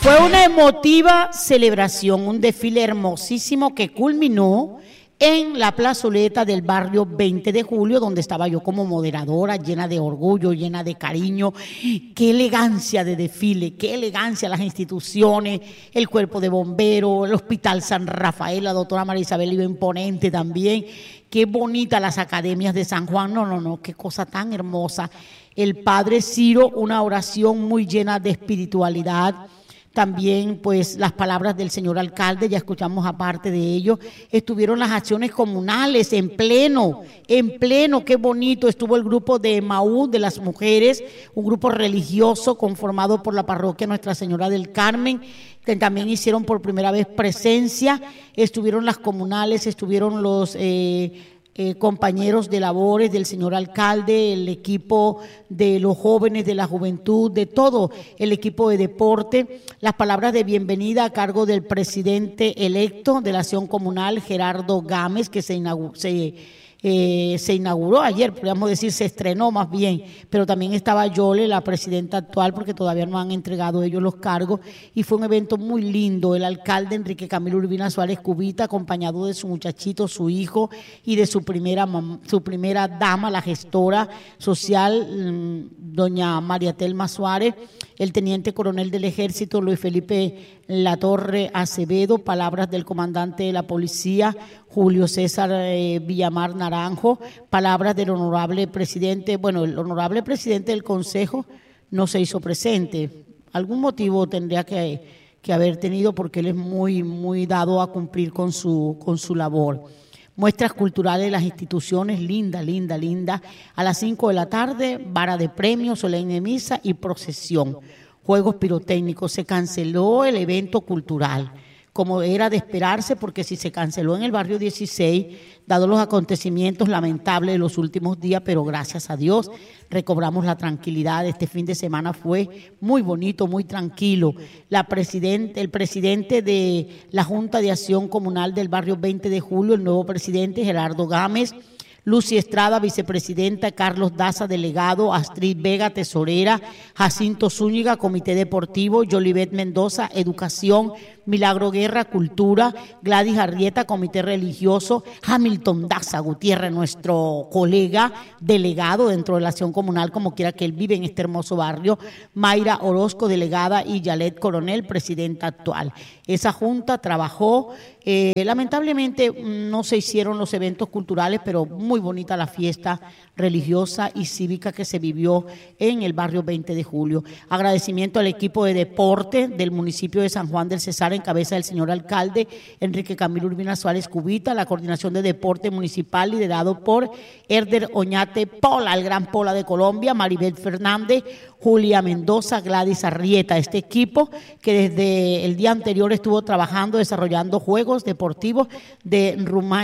Fue una emotiva celebración, un desfile hermosísimo que culminó en la plazoleta del barrio 20 de julio, donde estaba yo como moderadora, llena de orgullo, llena de cariño. Qué elegancia de desfile, qué elegancia las instituciones, el cuerpo de bomberos, el Hospital San Rafael, la doctora María Isabel iba imponente también. Qué bonita las academias de San Juan, no, qué cosa tan hermosa. El padre Ciro, una oración muy llena de espiritualidad. También, pues, las palabras del señor alcalde, ya escuchamos aparte de ello. Estuvieron las acciones comunales en pleno, qué bonito. Estuvo el grupo de Emaús, de las mujeres, un grupo religioso conformado por la parroquia Nuestra Señora del Carmen, que también hicieron por primera vez presencia. Estuvieron las comunales, estuvieron los compañeros de labores del señor alcalde, el equipo de los jóvenes, de la juventud, de todo el equipo de deporte. Las palabras de bienvenida a cargo del presidente electo de la Acción Comunal, Gerardo Gámez, que se inauguró ayer, podríamos decir, se estrenó más bien, pero también estaba Yole, la presidenta actual, porque todavía no han entregado ellos los cargos, y fue un evento muy lindo. El alcalde Enrique Camilo Urbina Suárez Cubita, acompañado de su muchachito, su hijo, y de su primera dama, la gestora social, doña María Telma Suárez, el teniente coronel del ejército, Luis Felipe Latorre Acevedo, palabras del comandante de la policía, Julio César Villamar Naranjo, palabras del honorable presidente. Bueno, el honorable presidente del Consejo no se hizo presente. Algún motivo tendría que haber tenido, porque él es muy dado a cumplir con su labor. Muestras culturales de las instituciones, linda. A las 5 de la tarde, vara de premios, solemne misa y procesión. Juegos pirotécnicos. Se canceló el evento cultural, como era de esperarse, porque si se canceló en el barrio 16, dado los acontecimientos lamentables de los últimos días, pero gracias a Dios recobramos la tranquilidad. Este fin de semana fue muy bonito, muy tranquilo. El presidente de la Junta de Acción Comunal del barrio 20 de julio, el nuevo presidente Gerardo Gámez, Lucy Estrada, vicepresidenta, Carlos Daza, delegado, Astrid Vega, tesorera, Jacinto Zúñiga, comité deportivo, Yolivet Mendoza, educación, Milagro Guerra, cultura, Gladys Arrieta, comité religioso, Hamilton Daza Gutiérrez, nuestro colega delegado dentro de la acción comunal, como quiera que él vive en este hermoso barrio, Mayra Orozco, delegada, y Yalet Coronel, presidenta actual. Esa junta trabajó, lamentablemente no se hicieron los eventos culturales, pero muy bonita la fiesta religiosa y cívica que se vivió en el barrio 20 de julio. Agradecimiento al equipo de deporte del municipio de San Juan del Cesar, en cabeza del señor alcalde Enrique Camilo Urbina Suárez Cubita, la coordinación de deporte municipal liderado por Herder Oñate Pola, el gran Pola de Colombia, Maribel Fernández, Julia Mendoza, Gladys Arrieta. Este equipo que desde el día anterior estuvo trabajando, desarrollando juegos deportivos de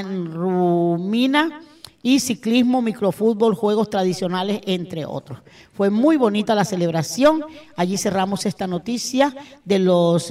rumina y ciclismo, microfútbol, juegos tradicionales, entre otros. Fue muy bonita la celebración. Allí cerramos esta noticia de los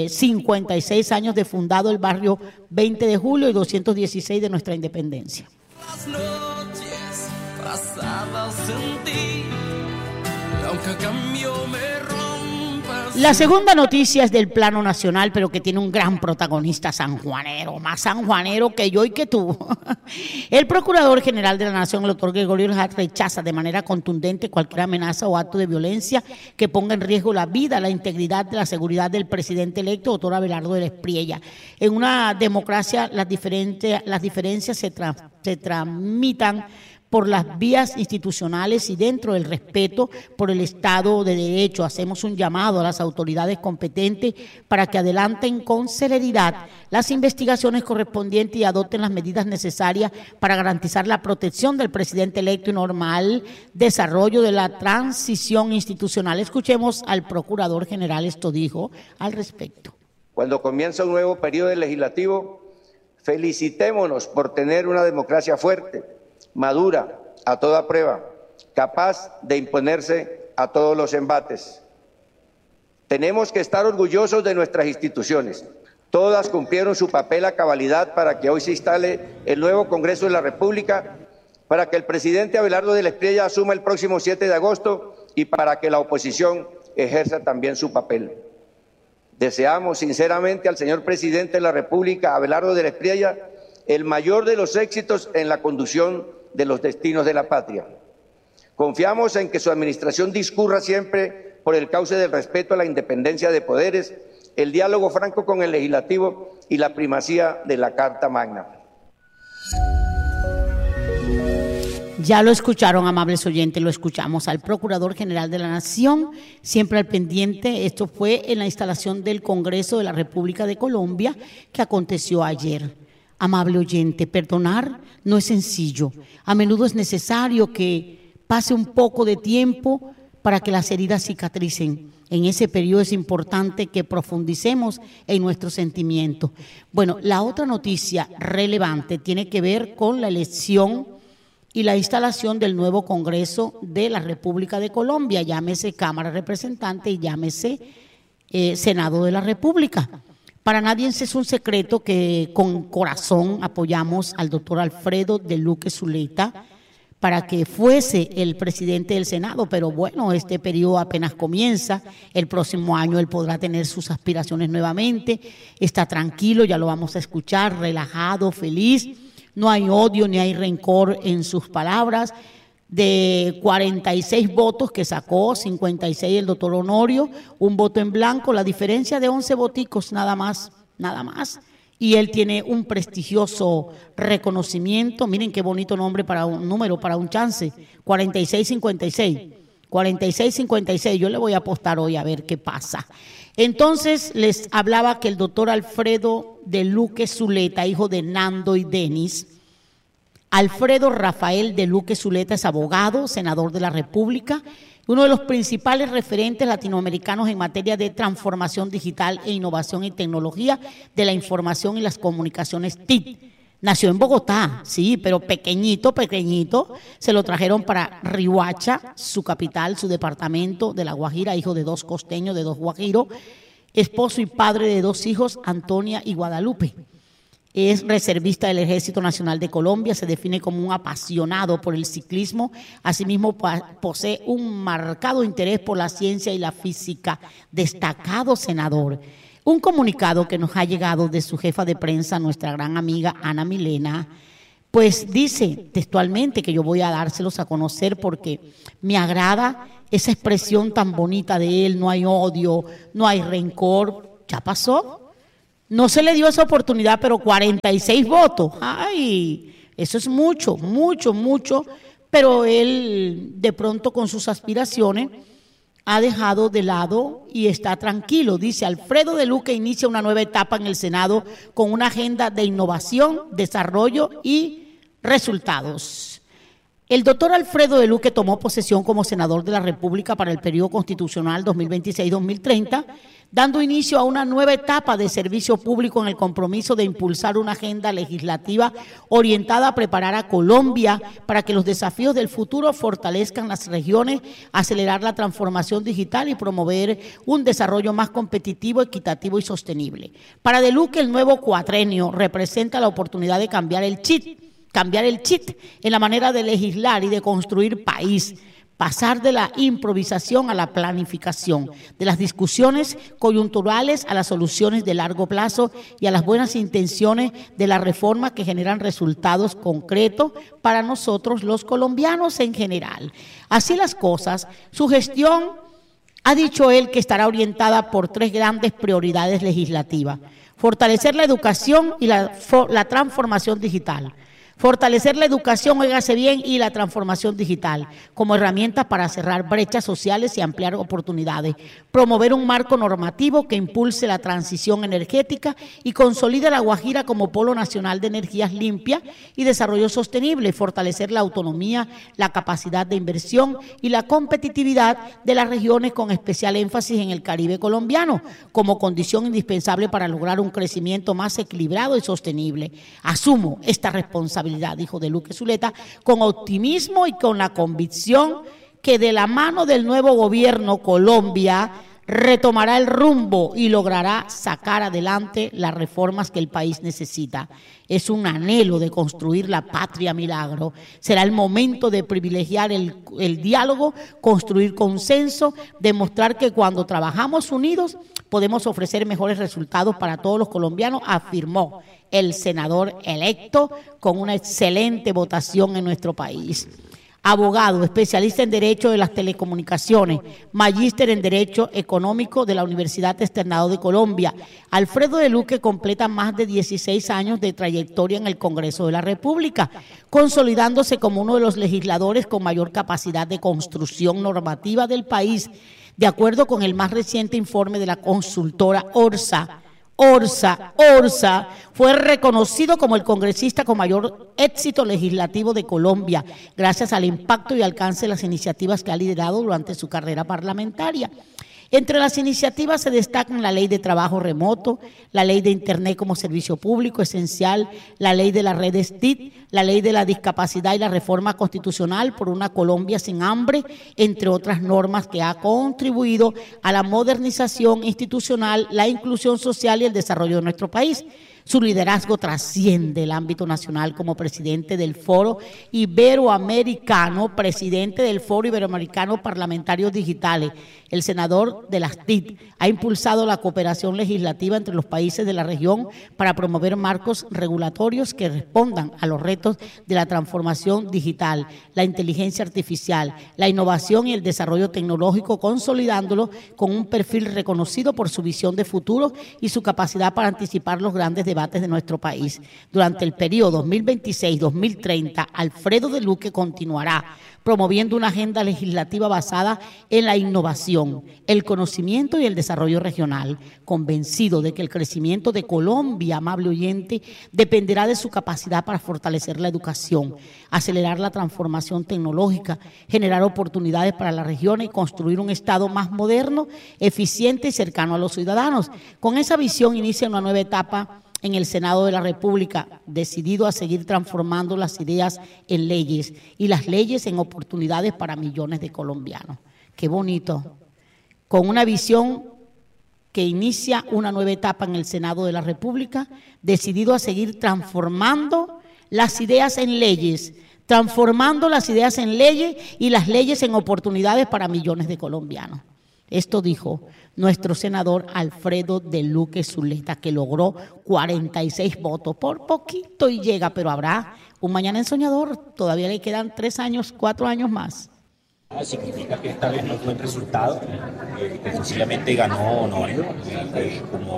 56 años de fundado el barrio 20 de julio y 216 de nuestra independencia. Las noches pasadas en ti, aunque a cambio me rompas. La segunda noticia es del plano nacional, pero que tiene un gran protagonista sanjuanero, más sanjuanero que yo y que tú. El Procurador General de la Nación, el doctor Gregorio Orjaz, rechaza de manera contundente cualquier amenaza o acto de violencia que ponga en riesgo la vida, la integridad, la seguridad del presidente electo, doctor Abelardo de la Espriella. En una democracia las diferencias se tramitan por las vías institucionales y dentro del respeto por el Estado de Derecho. Hacemos un llamado a las autoridades competentes para que adelanten con celeridad las investigaciones correspondientes y adopten las medidas necesarias para garantizar la protección del presidente electo y normal desarrollo de la transición institucional. Escuchemos al Procurador General, esto dijo al respecto. Cuando comienza un nuevo periodo legislativo, felicitémonos por tener una democracia fuerte, madura, a toda prueba, capaz de imponerse a todos los embates. Tenemos que estar orgullosos de nuestras instituciones. Todas cumplieron su papel a cabalidad para que hoy se instale el nuevo Congreso de la República, para que el presidente Abelardo de la Espriella asuma el próximo 7 de agosto y para que la oposición ejerza también su papel. Deseamos sinceramente al señor presidente de la República, Abelardo de la Espriella, el mayor de los éxitos en la conducción de los destinos de la patria. Confiamos en que su administración discurra siempre por el cauce del respeto a la independencia de poderes, el diálogo franco con el legislativo y la primacía de la Carta Magna. Ya lo escucharon, amables oyentes, lo escuchamos al Procurador General de la Nación, siempre al pendiente. Esto fue en la instalación del Congreso de la República de Colombia que aconteció ayer. Amable oyente, perdonar no es sencillo. A menudo es necesario que pase un poco de tiempo para que las heridas cicatricen. En ese periodo es importante que profundicemos en nuestros sentimientos. Bueno, la otra noticia relevante tiene que ver con la elección y la instalación del nuevo Congreso de la República de Colombia, llámese Cámara de Representantes y llámese Senado de la República. Para nadie es un secreto que con corazón apoyamos al doctor Alfredo de Luque Zuleta para que fuese el presidente del Senado, pero bueno, este periodo apenas comienza, el próximo año él podrá tener sus aspiraciones nuevamente, está tranquilo, ya lo vamos a escuchar, relajado, feliz, no hay odio ni hay rencor en sus palabras. De 46 votos que sacó, 56 el doctor Honorio, un voto en blanco, la diferencia de 11 voticos nada más. Y él tiene un prestigioso reconocimiento. Miren qué bonito nombre para un número, para un chance. 46-56. 46-56. Yo le voy a apostar hoy a ver qué pasa. Entonces les hablaba que el doctor Alfredo de Luque Zuleta, hijo de Nando y Denis, Alfredo Rafael de Luque Zuleta es abogado, senador de la República, uno de los principales referentes latinoamericanos en materia de transformación digital e innovación y tecnología de la información y las comunicaciones TIC. Nació en Bogotá, sí, pero pequeñito, se lo trajeron para Riohacha, su capital, su departamento de La Guajira, hijo de 2 costeños, de 2 guajiros, esposo y padre de 2 hijos, Antonia y Guadalupe. Es reservista del Ejército Nacional de Colombia, se define como un apasionado por el ciclismo, asimismo posee un marcado interés por la ciencia y la física, destacado senador. Un comunicado que nos ha llegado de su jefa de prensa, nuestra gran amiga Ana Milena, pues dice textualmente, que yo voy a dárselos a conocer porque me agrada esa expresión tan bonita de él, no hay odio, no hay rencor, ya pasó. No se le dio esa oportunidad, pero 46 votos, ay, eso es mucho, pero él de pronto con sus aspiraciones ha dejado de lado y está tranquilo. Dice, Alfredo de Luque inicia una nueva etapa en el Senado con una agenda de innovación, desarrollo y resultados. El doctor Alfredo de Luque tomó posesión como senador de la República para el periodo constitucional 2026-2030, dando inicio a una nueva etapa de servicio público en el compromiso de impulsar una agenda legislativa orientada a preparar a Colombia para que los desafíos del futuro fortalezcan las regiones, acelerar la transformación digital y promover un desarrollo más competitivo, equitativo y sostenible. Para De Luque, el nuevo cuatrenio representa la oportunidad de cambiar el chip en la manera de legislar y de construir país, pasar de la improvisación a la planificación, de las discusiones coyunturales a las soluciones de largo plazo y a las buenas intenciones de la reforma que generan resultados concretos para nosotros los colombianos en general. Así las cosas, su gestión, ha dicho él, que estará orientada por 3 grandes prioridades legislativas: fortalecer la educación y la transformación digital. Fortalecer la educación, óigase bien, y la transformación digital como herramientas para cerrar brechas sociales y ampliar oportunidades. Promover un marco normativo que impulse la transición energética y consolide La Guajira como polo nacional de energías limpias y desarrollo sostenible. Fortalecer la autonomía, la capacidad de inversión y la competitividad de las regiones, con especial énfasis en el Caribe colombiano, como condición indispensable para lograr un crecimiento más equilibrado y sostenible. Asumo esta responsabilidad, dijo De Luque Zuleta, con optimismo y con la convicción que de la mano del nuevo gobierno Colombia retomará el rumbo y logrará sacar adelante las reformas que el país necesita. Es un anhelo de construir la patria milagro. Será el momento de privilegiar el diálogo, construir consenso, demostrar que cuando trabajamos unidos podemos ofrecer mejores resultados para todos los colombianos, afirmó el senador electo con una excelente votación en nuestro país. Abogado, especialista en Derecho de las Telecomunicaciones, magíster en Derecho Económico de la Universidad Externado de Colombia. Alfredo de Luque completa más de 16 años de trayectoria en el Congreso de la República, consolidándose como uno de los legisladores con mayor capacidad de construcción normativa del país, de acuerdo con el más reciente informe de la consultora Orsa, fue reconocido como el congresista con mayor éxito legislativo de Colombia, gracias al impacto y alcance de las iniciativas que ha liderado durante su carrera parlamentaria. Entre las iniciativas se destacan la Ley de Trabajo Remoto, la Ley de Internet como Servicio Público Esencial, la Ley de las Redes TIC, la Ley de la Discapacidad y la Reforma Constitucional por una Colombia sin hambre, entre otras normas que ha contribuido a la modernización institucional, la inclusión social y el desarrollo de nuestro país. Su liderazgo trasciende el ámbito nacional como presidente del Foro Iberoamericano, presidente del Foro Iberoamericano Parlamentarios Digitales. El senador de las TIC ha impulsado la cooperación legislativa entre los países de la región para promover marcos regulatorios que respondan a los retos de la transformación digital, la inteligencia artificial, la innovación y el desarrollo tecnológico, consolidándolo con un perfil reconocido por su visión de futuro y su capacidad para anticipar los grandes debates de nuestro país. Durante el periodo 2026-2030, Alfredo de Luque continuará promoviendo una agenda legislativa basada en la innovación, el conocimiento y el desarrollo regional, convencido de que el crecimiento de Colombia, amable oyente, dependerá de su capacidad para fortalecer la educación, acelerar la transformación tecnológica, generar oportunidades para la región y construir un Estado más moderno, eficiente y cercano a los ciudadanos. Con esa visión inicia una nueva etapa en el Senado de la República, decidido a seguir transformando las ideas en leyes y las leyes en oportunidades para millones de colombianos. Qué bonito. Con una visión que inicia una nueva etapa en el Senado de la República, decidido a seguir transformando las ideas en leyes, y las leyes en oportunidades para millones de colombianos. Esto dijo nuestro senador Alfredo de Luque Zuleta, que logró 46 votos, por poquito y llega, pero habrá un mañana ensoñador, todavía le quedan 3 años, 4 años más. Significa que esta vez no fue el resultado, que sencillamente ganó Honorio, como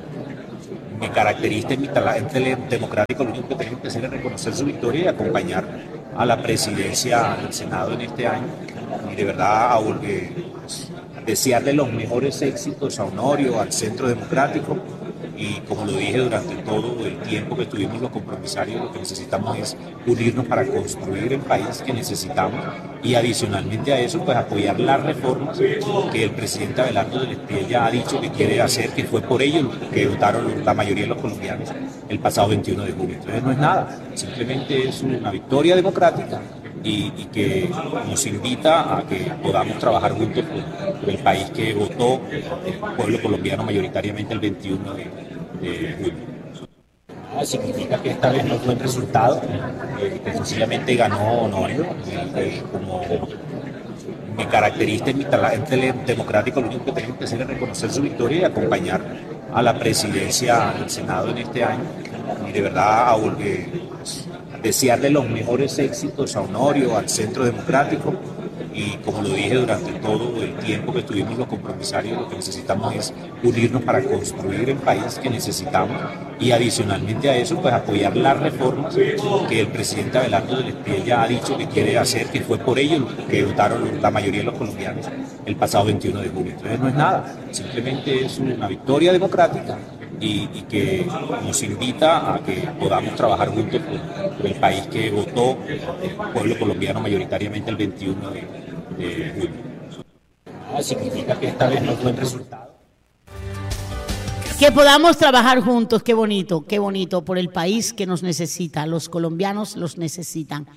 me caracteriza en mi talante democrático, lo único que tenemos que hacer es reconocer su victoria y acompañar a la presidencia del Senado en este año, y de verdad desearle los mejores éxitos a Honorio, al Centro Democrático, y como lo dije durante todo el tiempo que estuvimos los compromisarios, lo que necesitamos es unirnos para construir el país que necesitamos, y adicionalmente a eso pues apoyar las reformas que el presidente Abelardo del Espriella ya ha dicho que quiere hacer, que fue por ello que votaron la mayoría de los colombianos el pasado 21 de julio. Entonces no es nada, simplemente es una victoria democrática y que nos invita a que podamos trabajar juntos por el país que votó el pueblo colombiano mayoritariamente el 21 de julio. Significa que esta vez no fue el resultado, que sencillamente ganó Honorio, como me caracteriza en mi talante democrático, lo único que tenemos que hacer es reconocer su victoria y acompañar a la presidencia del Senado en este año, y de verdad desearle los mejores éxitos a Honorio, al Centro Democrático, y como lo dije durante todo el tiempo que estuvimos los compromisarios, lo que necesitamos es unirnos para construir el país que necesitamos, y adicionalmente a eso pues apoyar las reformas que el presidente Abelardo del Espriella ya ha dicho que quiere hacer, que fue por ello que votaron la mayoría de los colombianos el pasado 21 de julio. Entonces no es nada, simplemente es una victoria democrática y que nos invita a que podamos trabajar juntos por el país que votó el pueblo colombiano mayoritariamente el 21 de julio. Significa que esta vez no fue el resultado. Que podamos trabajar juntos, qué bonito, por el país que nos necesita, los colombianos los necesitan.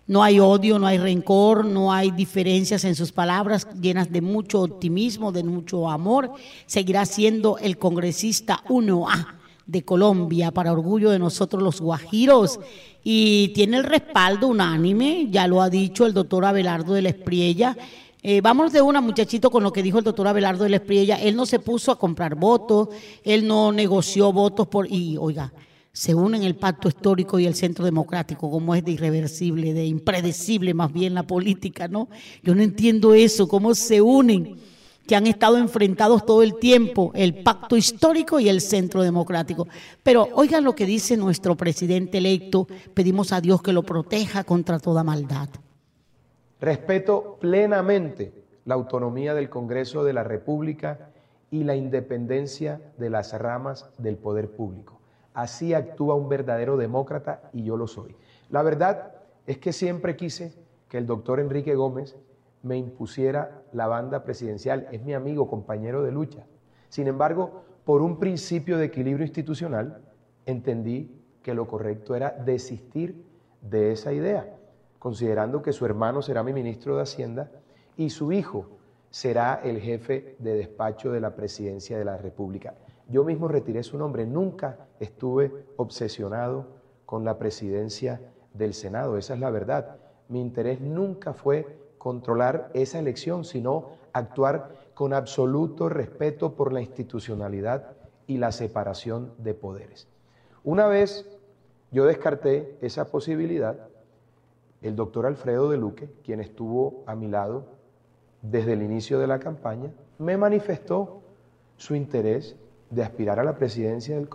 No hay odio, no hay rencor, no hay diferencias en sus palabras, llenas de mucho optimismo, de mucho amor. Seguirá siendo el congresista 1A de Colombia, para orgullo de nosotros los guajiros. Y tiene el respaldo unánime, ya lo ha dicho el doctor Abelardo de la Espriella. Vámonos de una, muchachito, con lo que dijo el doctor Abelardo de la Espriella. Él no se puso a comprar votos, él no negoció votos y oiga, se unen el pacto histórico y el centro democrático, como es de irreversible, de impredecible más bien la política, ¿no? Yo no entiendo eso, cómo se unen, que han estado enfrentados todo el tiempo, el pacto histórico y el centro democrático. Pero oigan lo que dice nuestro presidente electo, pedimos a Dios que lo proteja contra toda maldad. Respeto plenamente la autonomía del Congreso de la República y la independencia de las ramas del poder público. Así actúa un verdadero demócrata y yo lo soy. La verdad es que siempre quise que el doctor Enrique Gómez me impusiera la banda presidencial. Es mi amigo, compañero de lucha. Sin embargo, por un principio de equilibrio institucional, entendí que lo correcto era desistir de esa idea, considerando que su hermano será mi ministro de Hacienda y su hijo será el jefe de despacho de la presidencia de la República. Yo mismo retiré su nombre, nunca estuve obsesionado con la presidencia del Senado, esa es la verdad. Mi interés nunca fue controlar esa elección, sino actuar con absoluto respeto por la institucionalidad y la separación de poderes. Una vez yo descarté esa posibilidad, el doctor Alfredo de Luque, quien estuvo a mi lado desde el inicio de la campaña, me manifestó su interés de aspirar a la presidencia del